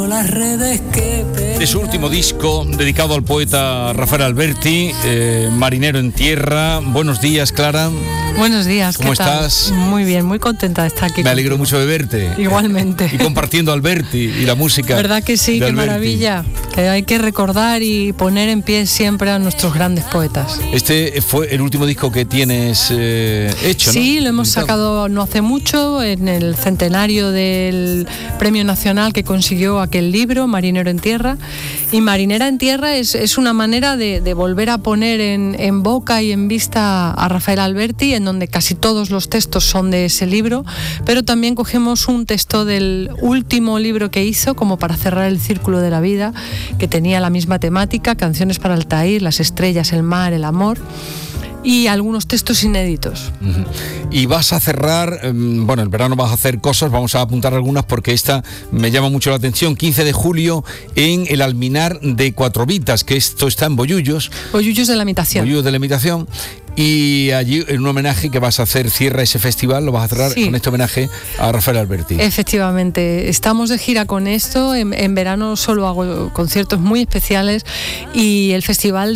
De su último disco, dedicado al poeta Rafael Alberti, Marinero en Tierra. Buenos días, Clara. Buenos días, ¿cómo estás? Muy bien, muy contenta de estar aquí. Me alegro mucho de verte. Igualmente. Y compartiendo Alberti y la música. ¿Verdad que sí? Qué maravilla. Que hay que recordar y poner en pie siempre a nuestros grandes poetas. Este fue el último disco que tienes hecho, ¿no? Sí, lo hemos sacado no hace mucho, en el centenario del Premio Nacional que consiguió aquel libro, Marinero en Tierra. Y Marinera en Tierra es una manera de volver a poner en boca y en vista a Rafael Alberti, en donde casi todos los textos son de ese libro, pero también cogemos un texto del último libro que hizo, como para cerrar el círculo de la vida, que tenía la misma temática: Canciones para Altair, las estrellas, el mar, el amor, y algunos textos inéditos. Y vas a cerrar, bueno, el verano vas a hacer cosas, vamos a apuntar algunas porque esta me llama mucho la atención. 15 de julio en el Alminar de Cuatro Vitas, que esto está en Bollullos. Bollullos de la Imitación. Bollullos de la Imitación. Y allí, en un homenaje que vas a hacer, cierra ese festival, lo vas a cerrar con este homenaje a Rafael Alberti. Efectivamente, estamos de gira con esto. En verano solo hago conciertos muy especiales y el festival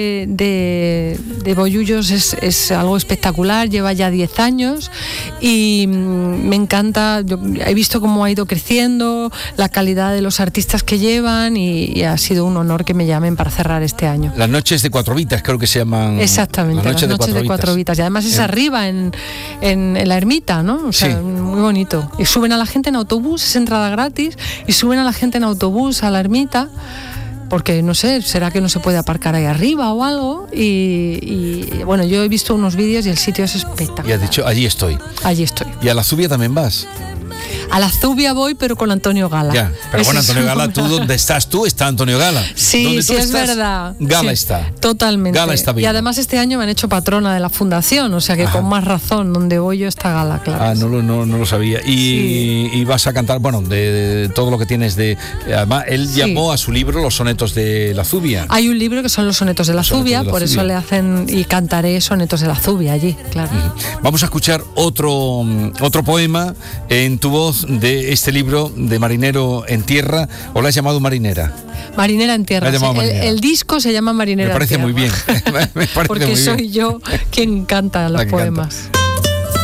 de Bollullos es algo espectacular. Lleva ya 10 años y me encanta. Yo he visto cómo ha ido creciendo, la calidad de los artistas que llevan, y ha sido un honor que me llamen para cerrar este año. Las noches de Cuatro Vitas, creo que se llaman. Exactamente. Las noches de Cuatro Vitas. Y además es arriba en la ermita, ¿no? O sea, muy bonito. Y suben a la gente en autobús, es entrada gratis, y suben a la gente en autobús a la ermita, porque no sé, será que no se puede aparcar ahí arriba o algo. Y bueno, yo he visto unos vídeos y el sitio es espectacular. Y has dicho, allí estoy. Allí estoy. ¿Y a la Zubia también vas? A la Zubia voy, pero con Antonio Gala. Ya, pero bueno, Antonio Gala, ¿tú dónde estás tú? Está Antonio Gala. Sí, sí, es verdad. Gala está. Totalmente. Gala está bien. Y además este año me han hecho patrona de la fundación, o sea que con más razón, donde voy yo está Gala, claro. Ah, no lo sabía. Y vas a cantar, bueno, de todo lo que tienes de... Además, él llamó a su libro Los sonetos de la Zubia. Hay un libro que son Los sonetos de la Zubia, por eso le hacen, y cantaré sonetos de la Zubia allí, claro. Vamos a escuchar otro poema en tu voz de este libro de Marinero en Tierra, o la has llamado Marinera. Marinera en Tierra. El disco se llama Marinera en Tierra. Me parece muy bien. Porque soy yo quien canta los poemas.